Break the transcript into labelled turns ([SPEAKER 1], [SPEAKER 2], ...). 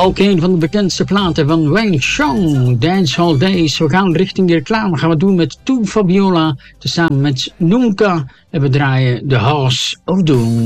[SPEAKER 1] Ook een van de bekendste platen van Wang Chong, Dancehall Days. We gaan richting de reclame, gaan we doen met Two Fabiola, tezamen met Nunca. En we draaien The House of Doom.